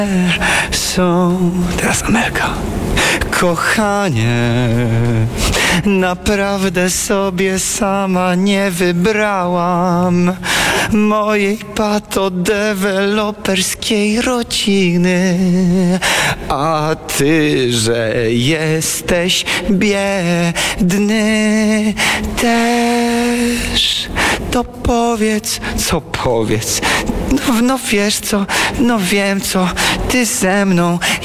są... Teraz Amelka. Kochanie, naprawdę sobie sama nie wybrałam mojej patodeweloperskiej rodziny. A ty, że jesteś biedny też, to powiedz, co powiedz. No wiesz co, no wiem co, ty ze mną